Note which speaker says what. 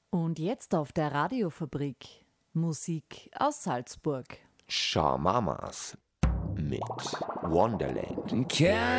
Speaker 1: Und jetzt auf der Radiofabrik Musik aus Salzburg.
Speaker 2: Shamamas mit Wonderland.
Speaker 3: Can